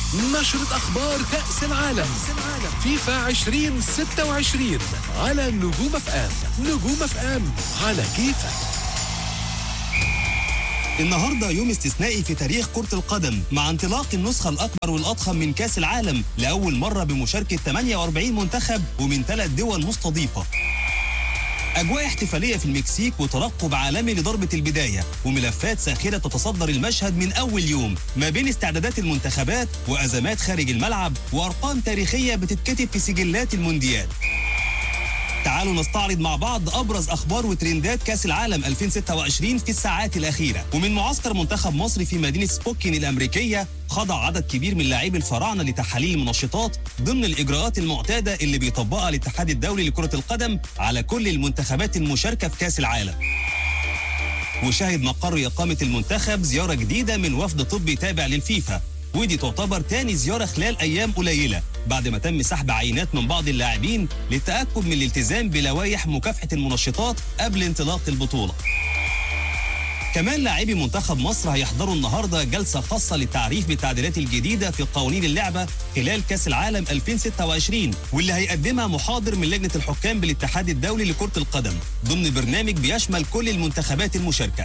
نشرة أخبار كأس العالم فيفا 2026 على نجوم اف ام. نجوم اف ام على كيفك. النهارده يوم استثنائي في تاريخ كرة القدم مع انطلاق النسخة الأكبر والأضخم من كأس العالم لأول مرة بمشاركة 48 منتخب ومن 3 دول مستضيفة. أجواء احتفالية في المكسيك وترقب عالمي لضربة البداية وملفات ساخرة تتصدر المشهد من أول يوم ما بين استعدادات المنتخبات وأزمات خارج الملعب وأرقام تاريخية بتتكتب في سجلات المونديال. تعالوا نستعرض مع بعض أبرز أخبار وترندات كأس العالم 2026 في الساعات الأخيرة. ومن معسكر منتخب مصر في مدينة سبوكين الأمريكية خضع عدد كبير من لاعبي الفراعنة لتحاليل المنشطات ضمن الإجراءات المعتادة اللي بيطبقها الاتحاد الدولي لكرة القدم على كل المنتخبات المشاركة في كأس العالم. وشهد مقر إقامة المنتخب زيارة جديدة من وفد طبي تابع للفيفا، ودي تعتبر تاني زيارة خلال أيام قليلة بعد ما تم سحب عينات من بعض اللاعبين للتأكد من الالتزام بلوائح مكافحة المنشطات قبل انطلاق البطولة. كمان لاعبي منتخب مصر هيحضروا النهارده جلسة خاصة للتعريف بالتعديلات الجديدة في قوانين اللعبة خلال كأس العالم 2026 واللي هيقدمها محاضر من لجنة الحكام بالاتحاد الدولي لكرة القدم ضمن برنامج بيشمل كل المنتخبات المشاركة.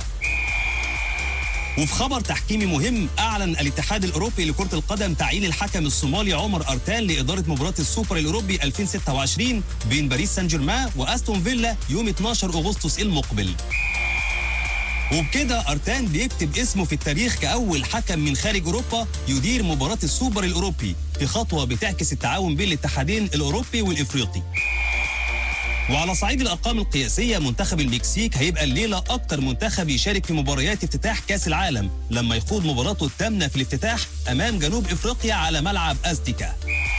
وفي خبر تحكيمي مهم، أعلن الاتحاد الأوروبي لكرة القدم تعيين الحكم الصومالي عمر أرتان لإدارة مباراة السوبر الأوروبي 2026 بين باريس سان جيرمان وأستون فيلا يوم 12 أغسطس المقبل. وبكده أرتان بيكتب اسمه في التاريخ كأول حكم من خارج أوروبا يدير مباراة السوبر الأوروبي في خطوة بتعكس التعاون بين الاتحادين الأوروبي والإفريقي. وعلى صعيد الأرقام القياسية، منتخب المكسيك هيبقى الليلة أكتر منتخب يشارك في مباريات افتتاح كأس العالم لما يخوض مباراته الثامنة في الافتتاح أمام جنوب إفريقيا على ملعب أزتيكا.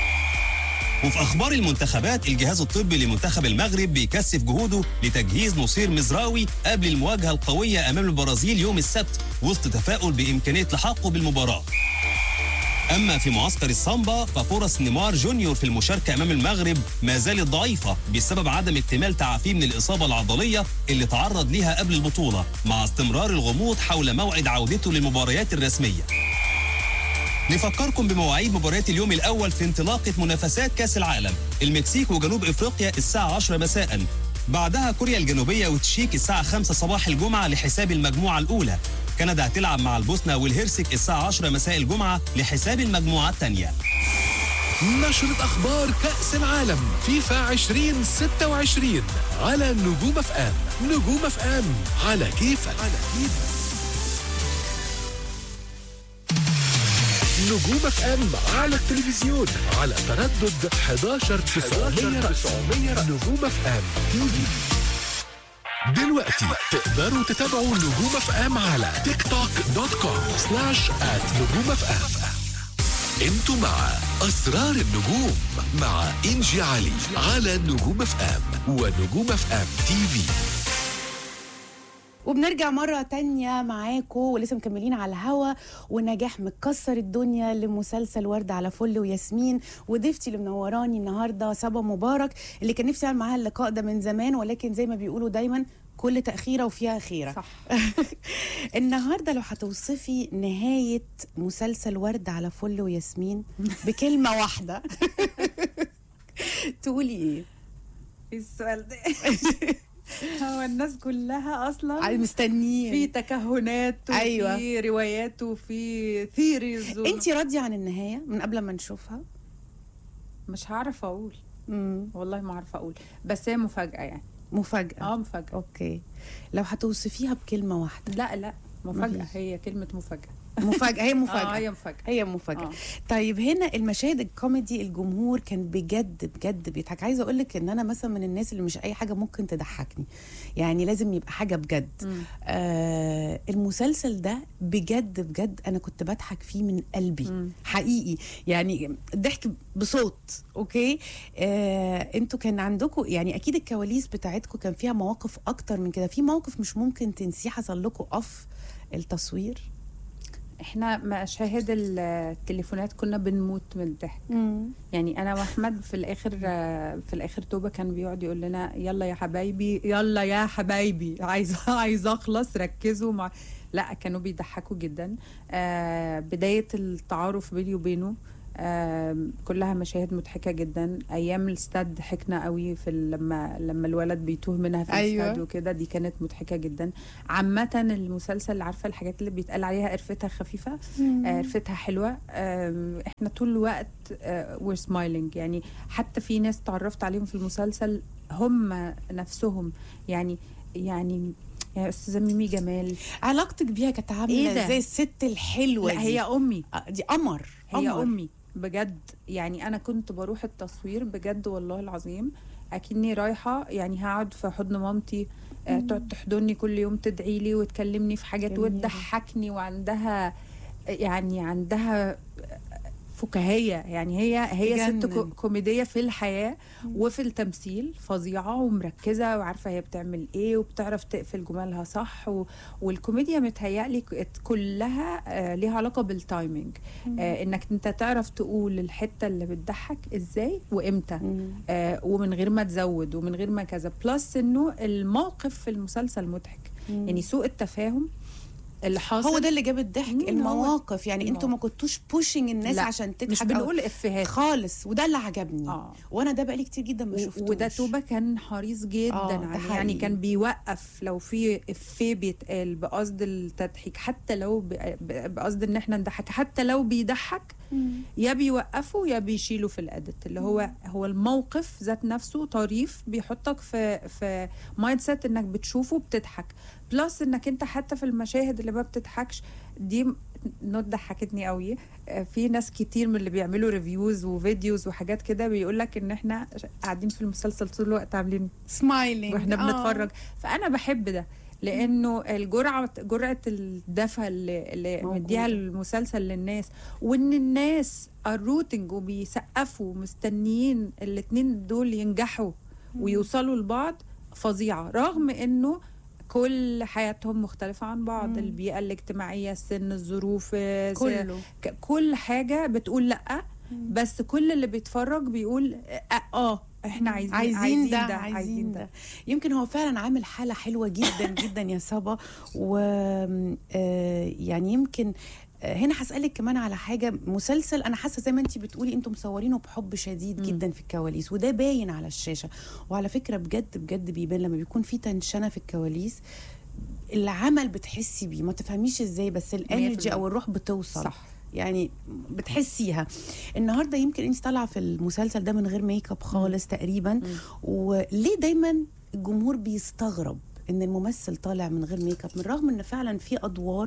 وفي أخبار المنتخبات، الجهاز الطبي لمنتخب المغرب بيكثف جهوده لتجهيز نصير مزراوي قبل المواجهة القوية أمام البرازيل يوم السبت وسط تفاؤل بإمكانية لحاقه بالمباراة. أما في معسكر السامبا ففرص نيمار جونيور في المشاركة أمام المغرب ما زالت ضعيفة بسبب عدم اكتمال تعافيه من الإصابة العضلية اللي تعرض لها قبل البطولة مع استمرار الغموض حول موعد عودته للمباريات الرسمية. نفكركم بمواعيد مباريات اليوم الأول في انطلاقة منافسات كأس العالم. المكسيك وجنوب إفريقيا الساعة 10 مساء، بعدها كوريا الجنوبية وتشيك الساعة 5 صباح الجمعة لحساب المجموعة الأولى. كندا هتلعب مع البوسنة والهرسك الساعة 10 مساء الجمعة لحساب المجموعة الثانية. نشرة أخبار كأس العالم فيفا 2026 على نجوم اف ام. نجوم اف ام على كيفك. نجوم اف ام على التلفزيون على تردد 11900 نجوم اف ام تي في. دلوقتي تقدروا تتابعوا نجوم اف ام على تيك توك .com/نجوم اف ام. انتوا مع أسرار النجوم مع إنجي علي على نجوم اف ام ونجوم اف ام تي في. وبنرجع مرة تانية معاكم ولسه مكملين على الهوا. ونجاح مكسر الدنيا لمسلسل ورد على فل وياسمين، وضيفتي اللي منوراني النهاردة سبا مبارك اللي كان نفسي اعمل معاها اللقاء ده من زمان، ولكن زي ما بيقولوا دايما كل تأخيرة وفيها خيرة. صح. النهاردة لو هتوصفي نهاية مسلسل ورد على فل وياسمين بكلمة واحدة تقولي ايه؟ السؤال ده هو الناس كلها اصلا مستنيين في تكهنات وفي أيوة. روايات وفي ثيريز انتي راضية عن النهاية من قبل ما نشوفها؟ مش هعرف اقول. والله ما عارفه اقول، بس هي مفاجأة يعني. مفاجأة. مفاجأة. اوكي، لو هتوصفيها بكلمة واحدة. لا مفاجأة. هي كلمة مفاجأة. مفاجأة. هي مفاجأة. هي مفاجأة. هي مفاجأة. طيب هنا المشاهد الكوميدي الجمهور كان بجد بجد بيضحك. عايزة اقولك ان انا مثلا من الناس اللي مش اي حاجة ممكن تضحكني، يعني لازم يبقى حاجة بجد. المسلسل ده بجد بجد انا كنت بضحك فيه من قلبي. حقيقي يعني ضحك بصوت. اوكي. انتوا كان عندكم يعني اكيد الكواليس بتاعتكم كان فيها مواقف اكتر من كده، في موقف مش ممكن تنسيه حصل لكم اوف التصوير؟ احنا مشاهد التليفونات كنا بنموت من الضحك. يعني انا واحمد في الاخر توبه كان بيقعد يقول لنا يلا يا حبايبي يلا يا حبايبي، عايز اخلص، ركزوا مع لا كانوا بيضحكوا جدا. بداية التعارف بيني وبينه كلها مشاهد مضحكة جدا. ايام الاستاد ضحكنا قوي في لما الولد بيتوه منها في أيوة. الاستاد وكده، دي كانت مضحكة جدا. عامة المسلسل، عارفة الحاجات اللي بيتقال عليها قرفتها خفيفة، قرفتها حلوة. احنا طول الوقت we're smiling. يعني حتى في ناس تعرفت عليهم في المسلسل هم نفسهم يعني يا استاذه ميمي جمال، علاقتك بيها كانت عامله زي الست الحلوه لا دي. هي امي، دي قمر، هي امي بجد. يعني انا كنت بروح التصوير بجد والله العظيم اكني رايحه، يعني هقعد في حضن مامتي، تقعد تحضني كل يوم، تدعي لي وتكلمني في حاجات وتضحكني، وعندها فكاهيه. يعني هي ست كوميديه في الحياه وفي التمثيل فظيعه ومركزه وعارفه هي بتعمل ايه وبتعرف تقفل جمالها صح. والكوميديا متهيألي كلها ليها علاقه بالتايمينج، انك انت تعرف تقول الحته اللي بتضحك ازاي وامتى، ومن غير ما تزود ومن غير ما كذا. بلس انه الموقف في المسلسل مضحك، يعني سوء التفاهم اللي حاصل هو ده اللي جاب الضحك. المواقف يعني انتوا ما كنتوا بوشنج الناس عشان تضحك، مش بنقول افيهات خالص، وده اللي عجبني. وانا ده بقالي كتير جدا ما شفتوش. وده توبة كان حريص جدا عليه، يعني كان بيوقف لو في افيه بيتقال بقصد التضحيك، حتى لو بقصد ان احنا نضحك، حتى لو بيضحك يا بيوقفوا يا بيشيلوا في الادت، اللي هو الموقف ذات نفسه طريف، بيحطك في مايند سيت انك بتشوفه بتضحك. بلس انك انت حتى في المشاهد اللي ما بتضحكش دي نوت ضحكتني قوي. في ناس كتير من اللي بيعملوا ريفيوز وفيديوز وحاجات كده بيقول لك ان احنا قاعدين في المسلسل طول الوقت عاملين سمايلينج واحنا بنتفرج. فانا بحب ده لانه جرعه الدفى اللي مديها المسلسل للناس، وان الناس الروتنج وبيسقفوا مستنيين الاتنين دول ينجحوا ويوصلوا لبعض فظيعه، رغم انه كل حياتهم مختلفة عن بعض. البيئة الاجتماعية، السن، الظروف، كله كل حاجة بتقول لأ، بس كل اللي بيتفرج بيقول احنا عايزين ده. يمكن هو فعلا عامل حالة حلوة جدا جدا يا صبا. و يعني يمكن هنا هسألك كمان على حاجة. مسلسل أنا حاسة زي ما أنتي بتقولي أنتم مصورينه بحب شديد جدا في الكواليس، وده باين على الشاشة. وعلى فكرة بجد بجد بيبان لما بيكون في تنشنة في الكواليس، العمل بتحسي بيه، ما تفهميش ازاي، بس الانرجي او الروح بتوصل صح، يعني بتحسيها. النهارده يمكن انت طالعه في المسلسل ده من غير ميك اب خالص تقريبا، وليه دايما الجمهور بيستغرب ان الممثل طالع من غير ميك اب، من رغم ان فعلا في ادوار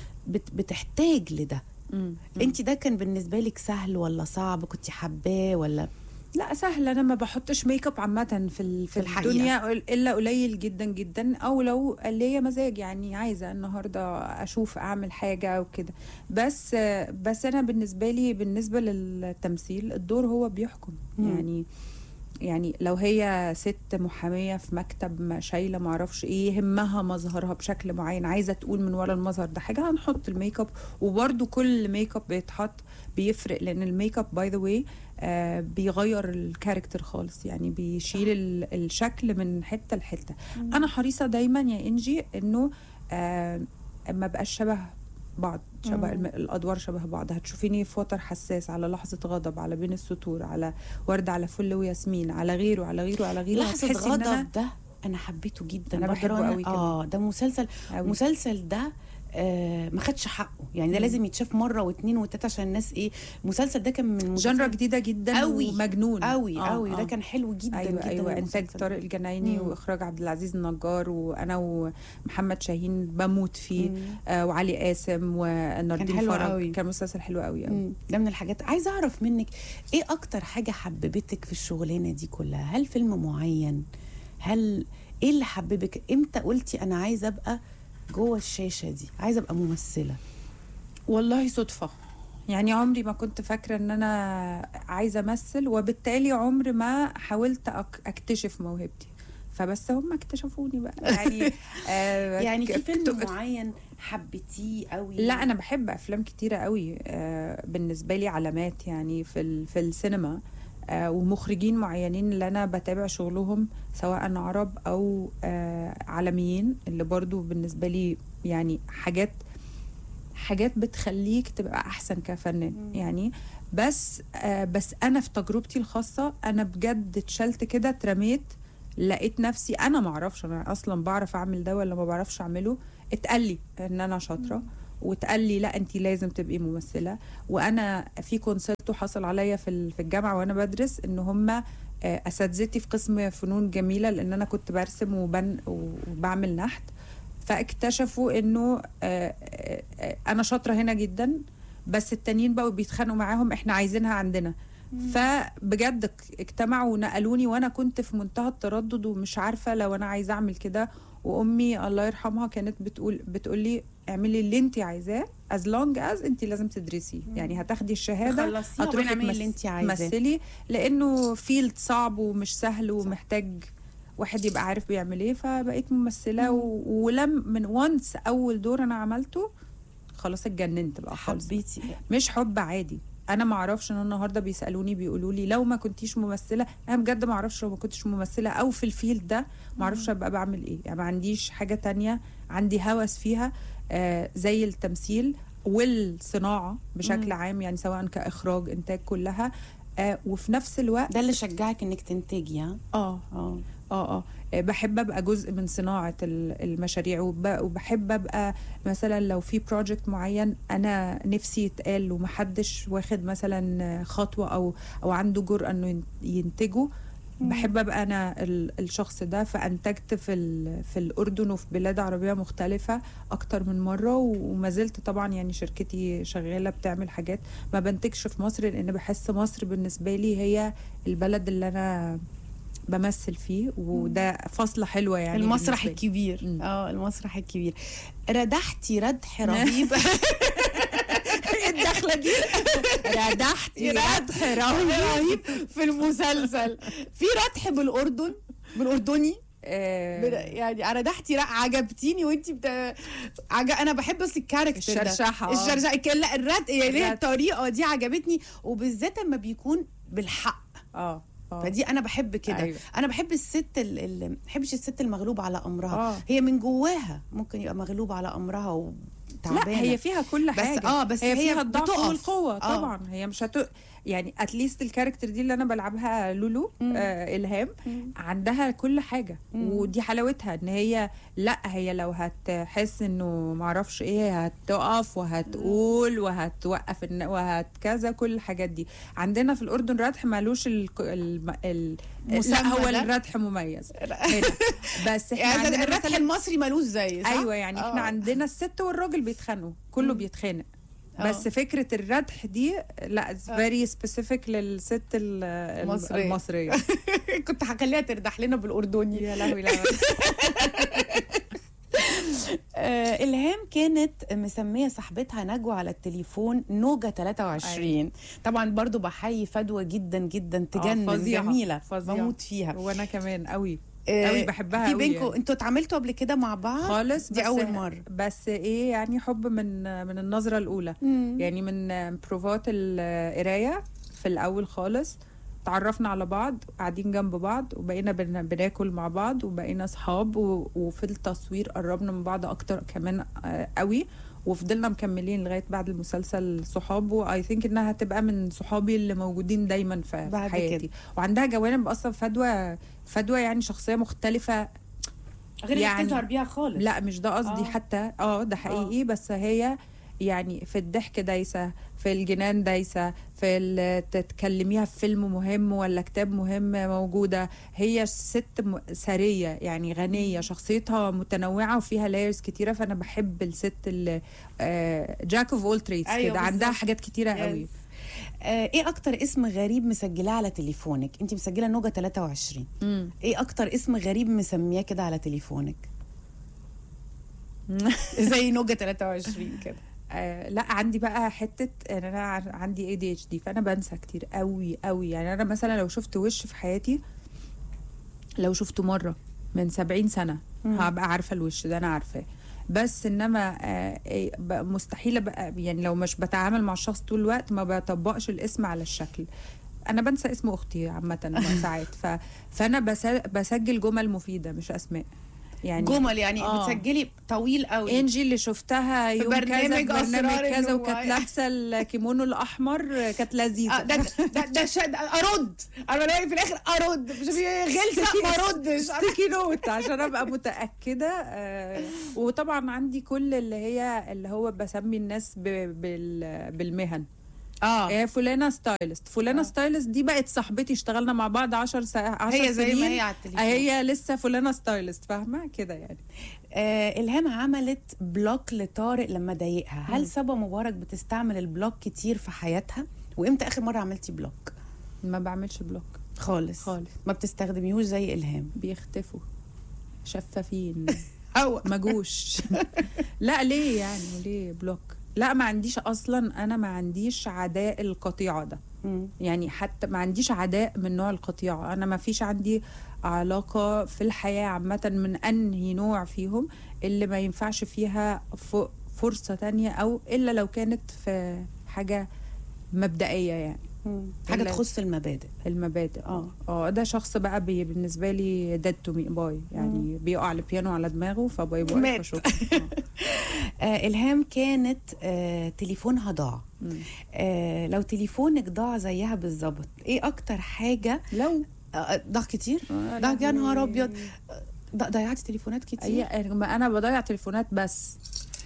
بتحتاج لده؟ انت ده كان بالنسبه لك سهل ولا صعب؟ كنت حباه ولا؟ لا سهل. انا ما بحطش ميك اب عامه في الدنيا الا قليل جدا جدا، او لو ليا مزاج يعني عايزه النهارده اشوف اعمل حاجه وكده. بس انا بالنسبه للتمثيل الدور هو بيحكم. يعني لو هي ست محاميه في مكتب شايله معرفش ايه، يهمها مظهرها بشكل معين، عايزه تقول من ورا المظهر ده حاجه، هنحط الميك اب. وبرده كل ميك اب بيتحط بيفرق، لان الميك اب باي ذا واي بيغير الكاركتر خالص، يعني بيشيل الشكل من حته لحته. انا حريصه دايما يا انجي انه ما بقاش شبه بعض، الادوار شبه بعض. هتشوفيني في وتر حساس، على لحظه غضب، على بين السطور، على ورده، على فل وياسمين، على غيره على غيره على غيره. لحظه غضب ده انا حبيته جدا، انا بحبه قوي ده مسلسل ده ما خدش حقه يعني. ده لازم يتشاف مره واثنين وثلاثه عشان الناس المسلسل ده كان من جنرا جديده جدا ومجنون قوي ده كان حلو جدا ايوه انتاج طارق الجنايني واخراج عبد العزيز النجار، وانا ومحمد شاهين بموت فيه، وعلي قاسم وناردين فرج. كان مسلسل حلو قوي. ده من الحاجات. عايزه اعرف منك ايه اكتر حاجه حببتك في الشغلانه دي كلها؟ هل فيلم معين؟ هل ايه اللي حببك؟ امتى قلتي انا عايزه ابقى جوه الشاشة دي، عايزة أبقى ممثلة؟ والله صدفة. يعني عمري ما كنت فاكرة ان انا عايزة امثل، وبالتالي عمري ما حاولت اكتشف موهبتي، فبس هم اكتشفوني بقى يعني. يعني في فيلم معين حبيتيه قوي؟ لا انا بحب افلام كتيرة قوي، بالنسبة لي علامات يعني في السينما، ومخرجين معينين اللي انا بتابع شغلهم، سواء عرب او عالميين، اللي برضو بالنسبة لي يعني حاجات بتخليك تبقى احسن كفنان يعني. بس انا في تجربتي الخاصه انا بجد اتشلت كده، اترميت، لقيت نفسي انا ما اعرفش انا اصلا بعرف اعمل ده ولا ما بعرفش اعمله. اتقال لي ان انا شاطره، واتقال لي لا انت لازم تبقي ممثله. وانا في كونسرت حصل عليا في الجامعه وانا بدرس، ان هم اساتذتي في قسم فنون جميله، لان انا كنت برسم وبعمل نحت، فاكتشفوا انه انا شاطره هنا جدا، بس التانيين بقوا بيتخانقوا معاهم احنا عايزينها عندنا. فبجد اجتمعوا ونقلوني، وانا كنت في منتهى التردد ومش عارفه لو انا عايزه اعمل كده. وامي الله يرحمها كانت بتقول لي اعملي اللي انت عايزاه as long as انت لازم تدرسي، يعني هتاخدي الشهاده هتروحي تمثلي، لانه فيلد صعب ومش سهل ومحتاج واحد يبقى عارف بيعمل ايه. فبقيت ممثله ولم من وانس اول دور انا عملته خلاص اتجننت بقى خالص. حبيتي مش حب عادي. انا ما اعرفش، ان النهارده بيسالوني بيقولوا لي لو ما كنتيش ممثله، انا بجد ما اعرفش لو ما كنتش ممثله او في الفيلد ده ما اعرفش ابقى بعمل ايه. يعني ما عنديش حاجه تانية عندي هوس فيها زي التمثيل والصناعه بشكل عام، يعني سواء كاخراج انتاج كلها. وفي نفس الوقت ده اللي شجعك انك تنتجي؟ بحب ابقى جزء من صناعه المشاريع، وبحب ابقى مثلا لو في بروجكت معين انا نفسي يتقال ومحدش واخد مثلا خطوه او عنده جرأة انه ينتجه، بحب ابقى انا الشخص ده. فانتجت في الاردن وفي بلاد عربيه مختلفه اكتر من مره، وما زلت طبعا يعني شركتي شغاله بتعمل حاجات. ما بنتجش في مصر لان بحس مصر بالنسبه لي هي البلد اللي انا بمثل فيه، وده فصلة حلوة يعني. المسرح الكبير. المسرح الكبير. ردحتي ردح رهيب. الدخلة دي ردحتي ردح رهيب في المسلسل. في ردح بالاردني يعني ردحتي عجبتيني وانتي انا بحب بس الكاركتر الشرشحة لا الرد يعني الطريقة دي عجبتني، وبالذات لما بيكون بالحق. فدي انا بحب كده. أيوة. انا بحب الست اللي ما بحبش الست المغلوبه على امرها. هي من جواها ممكن يبقى مغلوبه على امرها وتعبانه. لا هي فيها كل حاجه، بس هي فيها الضعف والقوه طبعا. هي مش يعني اتليست الكاركتر دي اللي انا بلعبها لولو الهام عندها كل حاجه، ودي حلاوتها ان هي لا هي لو هتحس انه معرفش ايه هتقف وهتقول وهتوقف وهتكذا كل الحاجات دي. عندنا في الاردن ردح مالوش لا هو الردح مميز هنا. بس احنا يعني الردح المصري مالوش زي صح؟ ايوه يعني احنا عندنا الست والراجل بيتخانقوا، كله بيتخانق، بس فكرة الردح دي لا very specific للست المصرية. كنت هخليها تردح لنا بالأردني. يا لهوي لا. إلهام كانت مسمية صاحبتها نجوى على التليفون نوجة 23. طبعا برضو بحيي فدوى جدا جدا، تجنن، جميلة، بموت فيها. وانا كمان قوي قوي بحبها في قوي. بينكم يعني انتوا اتعاملتوا قبل كده مع بعض خالص؟ دي اول مره، بس ايه يعني حب من النظره الاولى. يعني من بروفات القرايه في الاول خالص تعرفنا على بعض، قاعدين جنب بعض وبقينا بناكل مع بعض وبقينا اصحاب، وفي التصوير قربنا من بعض اكتر كمان قوي، وفضلنا مكملين لغايه بعد المسلسل صحاب. واي ثينك انها هتبقى من صحابي اللي موجودين دايما في حياتي. وعندها جوانب اصلا فدوى يعني شخصيه مختلفه غير يعني تظهر بيها خالص. لا مش ده قصدي حتى ده حقيقي. بس هي يعني في الضحك دايسه، في الجنان دايسه، في تتكلميها في فيلم مهم ولا كتاب مهم موجوده. هي ست ثريه يعني غنيه، شخصيتها متنوعه وفيها لايرز كتيره. فانا بحب الست اللي جاك اوف اول تريدز كده، عندها حاجات كتيره قوي. ايه اكتر اسم غريب مسجلاه على تليفونك؟ انت مسجله نوجة 23. ايه اكتر اسم غريب مسمياه كده على تليفونك؟ زي نوجة 23 كده. لا عندي بقى حته ان انا عندي ADHD، فانا بنسى كتير قوي قوي. يعني انا مثلا لو شفت وش في حياتي، لو شفته مره من 70 سنه هبقى عارفه الوش ده، انا عارفاه. بس انما مستحيل بقى يعني لو مش بتعامل مع الشخص طول الوقت ما بطبقش الاسم على الشكل. انا بنسى اسم اختي عامه ساعات. فانا بسجل جمل مفيده مش اسماء. يعني جمل يعني بتسجلي طويل قوي. انجي اللي شفتها يوم كذا في برنامج كذا وكانت لابسه الكيمونو الاحمر كانت لذيذه. ده ارد انا في الاخر ارد مش غلسه ما اردش ستيكي نوت عشان ابقى متاكده. وطبعا عندي كل اللي هو بسمي الناس بالمهن. فلانه ستايلست، فلانه ستايلست دي بقت صاحبتي، اشتغلنا مع بعض 10 هي زي سنين، ما هي على التليفون، هي لسه فلانه ستايلست، فاهمه كده يعني. إلهام عملت بلوك لطارق لما ضايقها. هل صبا مبارك بتستعمل البلوك كتير في حياتها؟ وامتى اخر مره عملتي بلوك؟ ما بعملش بلوك خالص. ما بتستخدميهوش زي إلهام؟ بيختفوا شفافين هو مجوش. لا ليه يعني ليه بلوك؟ لا ما عنديش اصلا، انا ما عنديش عداء القطيعه ده. يعني حتى ما عنديش عداء من نوع القطيعه، انا ما فيش عندي علاقه في الحياه عامه من انهي نوع فيهم اللي ما ينفعش فيها فرصه تانية، او الا لو كانت في حاجه مبدئيه يعني حاجه تخص المبادئ. ده شخص بقى بالنسبه لي ديد تو مي باي، يعني بيقع البيانو على دماغه فباي باي فشكرا. إلهام كانت تليفونها ضاع. لو تليفونك ضاع زيها بالظبط، ايه اكتر حاجه؟ لو ضاع كتير ضاع يا نهار ابيض، ضيعتي تليفونات كتير؟ انا بضيع تليفونات بس،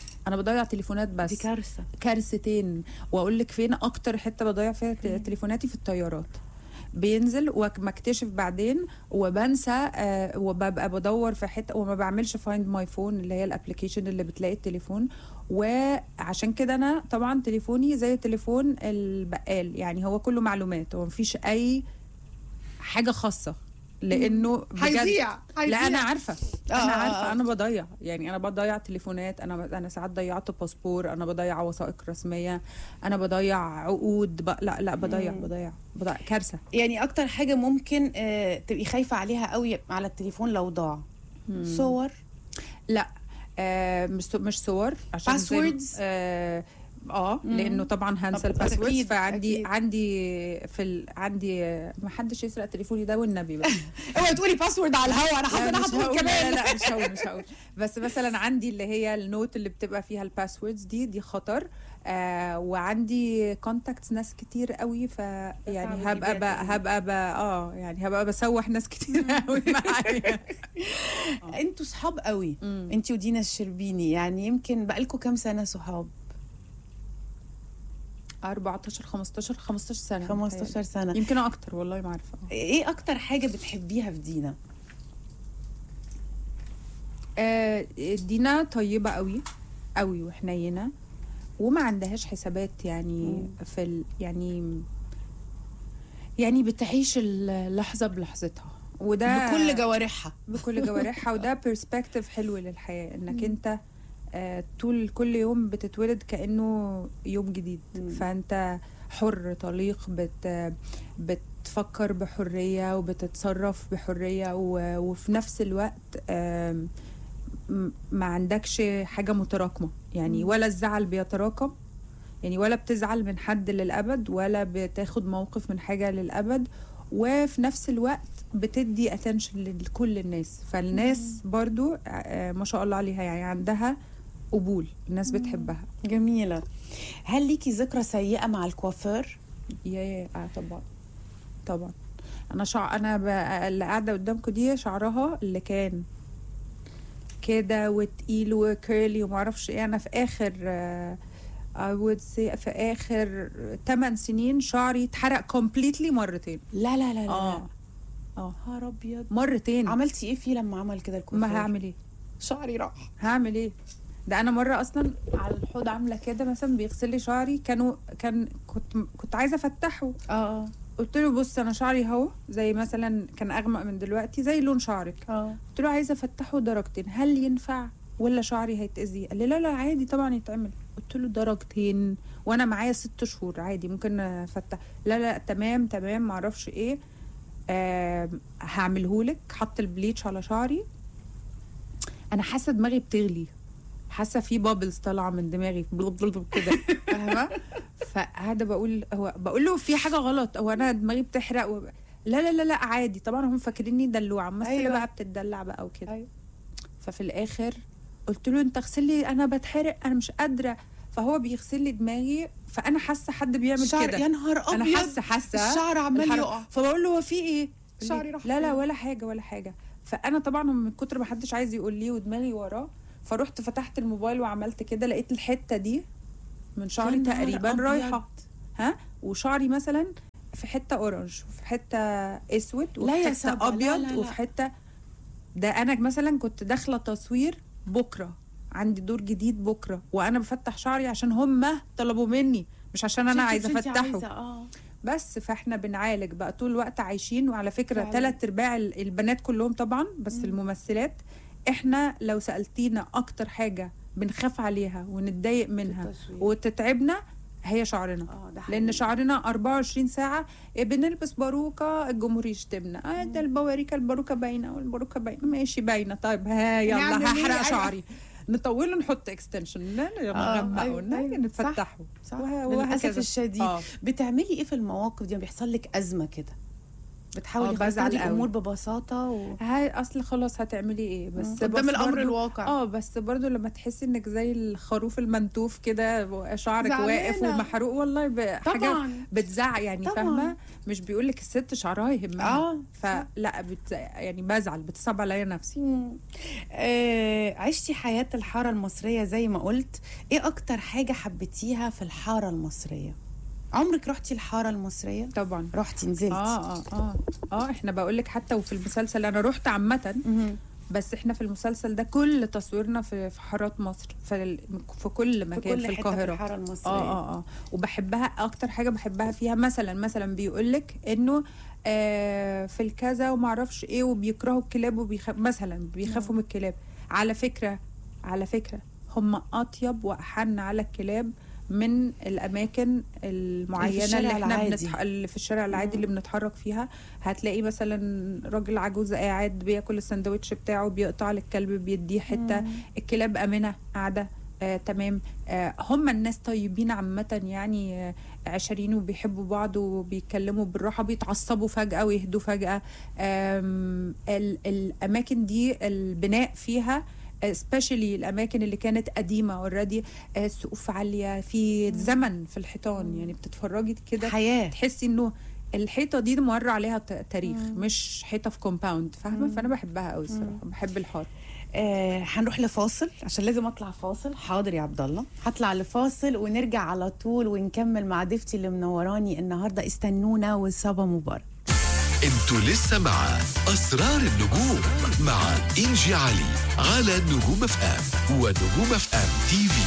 دي كارثه، كارثتين. واقول لك فين اكتر حته بضيع فيها تليفوناتي؟ في الطيارات. بينزل وما اكتشف بعدين وبنسى، وببقى بدور في حته وما بعملش فايند ماي فون اللي هي الابلكيشن اللي بتلاقي التليفون. وعشان كده انا طبعا تليفوني زي تليفون البقال، يعني هو كله معلومات، هو مفيش اي حاجه خاصه، لانه هيضيع. لا انا عارفه انا بضيع، يعني انا بضيع تليفونات، انا ساعات ضيعت باسبور، انا بضيع وثائق رسميه، انا بضيع عقود لا بضيع كارثه. يعني اكتر حاجه ممكن تبقي خايفه عليها قوي على التليفون لو ضاع؟ صور؟ لا مش صور، عشان باسوردز. لانه طبعا هنسى الباسورد، فعندي عندي ما حدش يسرق تليفوني ده والنبي بقى. اوعي تقولي باسورد على الهوا، انا حاسه انا هتقول كمان. لا مش هقول. بس مثلا عندي اللي هي النوت اللي بتبقى فيها الباسوردز دي خطر. وعندي كونتاكتس ناس كتير قوي، يعني هبقى بسوح ناس كتير قوي معايا. انتوا صحاب قوي، انتي ودينا الشربيني، يعني يمكن بقالكوا كام سنه صحاب؟ 14 15 سنه. 15 سنه يمكن اكتر، والله ما عارفه. ايه اكتر حاجه بتحبيها في دينا؟ دينا طيبه قوي قوي وحنينه، وما عندهاش حسابات يعني في يعني بتعيش اللحظه بلحظتها، وده بكل جوارحها وده بيرسبكتيف حلو للحياه، انك انت كل يوم بتتولد كأنه يوم جديد. فأنت حر طليق، بتفكر بحرية وبتتصرف بحرية، وفي نفس الوقت ما عندكش حاجة متراكمة، يعني ولا الزعل بيتراكم، يعني ولا بتزعل من حد للأبد، ولا بتاخد موقف من حاجة للأبد، وفي نفس الوقت بتدي attention لكل الناس. فالناس برضو ما شاء الله عليها، يعني عندها قبول، الناس بتحبها. جميلة. هل ليكي ذكرى سيئة مع الكوافير؟ طبعا. انا اللي قاعده قدامكم دي شعرها اللي كان كده وتقيل وكيرلي وما اعرفش ايه، انا في اخر في اخر 8 سنين شعري اتحرق كومبليتلي مرتين. لا نهار ابيض، مرتين. عملتي ايه فيه لما عمل كده الكوافير؟ ما هعمل ايه، شعري راح، هعمل ايه؟ ده انا مره اصلا على الحوض عامله كده مثلا بيغسل لي شعري، كنت عايزه افتحه. قلت له بص انا شعري اهو، زي مثلا كان اغمق من دلوقتي زي لون شعرك. قلت له عايزه افتحه درجتين، هل ينفع ولا شعري هيتاذي؟ قال لي لا عادي طبعا يتعمل. قلت له درجتين وانا معايا 6 شهور عادي ممكن افتح. لا تمام ما اعرفش ايه، هعملهولك. حط البليتش على شعري، انا حاسه دماغي بتغلي، حاسه في بابلز طالعه من دماغي كده، فاهمه؟ فقاعده بقول له في حاجه غلط، هو انا دماغي بتحرق لا عادي طبعا. هم فاكريني دلوعه، مثل بقى بتدلع بقى وكده. ففي الاخر قلت له انت اغسل لي، انا بتحرق، انا مش قادره. فهو بيغسل لي دماغي، فانا حاسه حد بيعمل كده. يا نهار ابيض، انا حاسه الشعر عمال يقع. فبقول له هو في ايه؟ شعري راح لا ولا حاجه. فانا طبعا من كتر ما حدش عايز يقول لي ودماغي وراه، فرحت فتحت الموبايل وعملت كده، لقيت الحته دي من شعري تقريبا رايحه، وشعري مثلا في حته اورنج وفي حته اسود وفي حته ابيض لا. وفي حته، ده انا مثلا كنت داخله تصوير بكره، عندي دور جديد بكره، وانا بفتح شعري عشان هم طلبوا مني، مش عشان انا عايزه افتحه. بس فاحنا بنعالج بقى طول الوقت عايشين. وعلى فكره 3/4 البنات كلهم طبعا، بس الممثلات احنا لو سألتينا اكتر حاجه بنخاف عليها ونتضايق منها وتتعبنا هي شعرنا. لان شعرنا 24 ساعه بنلبس باروكه الجمهور يشتمنا، ده الباروكه باينه والباروكه باينه، ماشي باينه، طيب ها يلا هحرق شعري، نطوله نحط اكستنشن، لا نغمقه نفتحه. للاسف الشديد. بتعملي ايه في المواقف دي؟ بيحصل لك ازمه كده بتحاولي تخلي الامور ببساطه هاي اصل خلاص هتعملي ايه؟ بس قدام الامر الواقع. بس برضو لما تحسي انك زي الخروف المنتوف كده، شعرك واقف ومحروق، والله حاجه بتزعق يعني، فاهمه؟ مش بيقولك الست شعرها يهمها. فلا يعني بزعل، بتصعب عليا نفسي. عشتي حياه الحاره المصريه زي ما قلت، ايه اكتر حاجه حبيتيها في الحاره المصريه؟ عمرك رحتي الحاره المصريه؟ طبعا رحتي، نزلتي؟ احنا بقولك حتى وفي المسلسل انا رحت عامه، بس احنا في المسلسل ده كل تصويرنا في حارات مصر، في كل مكان في القاهره، في الحاره المصريه. وبحبها. اكتر حاجه بحبها فيها مثلا بيقولك انه في الكذا وما اعرفش ايه، وبيكرهوا الكلاب مثلا بيخافوا من الكلاب. على فكره هم اطيب واحن على الكلاب من الاماكن المعينه اللي احنا اللي في الشارع العادي اللي بنتحرك فيها. هتلاقي مثلا راجل عجوز قاعد بياكل السندوتش بتاعه، بيقطع للكلب بيديه حته. الكلاب امنه قاعده تمام. هم الناس طيبين عامه يعني، عشرين وبيحبوا بعض وبيتكلموا بالراحه، بيتعصبوا فجاه ويهدوا فجاه. الاماكن دي البناء فيها especially الاماكن اللي كانت قديمه اوريدي، سقوف عاليه، في زمن في الحيطان، يعني بتتفرجي كده حياه، تحسي انه الحيطه دي مر عليها تاريخ، مش حيطه في كومباوند، فاهمه؟ فانا بحبها قوي الصراحه، بحب الحاره. هنروح لفاصل عشان لازم اطلع فاصل. حاضر يا عبد الله، هطلع لفاصل ونرجع على طول ونكمل مع ضيفتي اللي منوراني النهارده. استنونا وصبا مبارك. انتوا لسه مع أسرار النجوم مع إنجي علي على نجوم اف ام ونجوم اف ام تي في.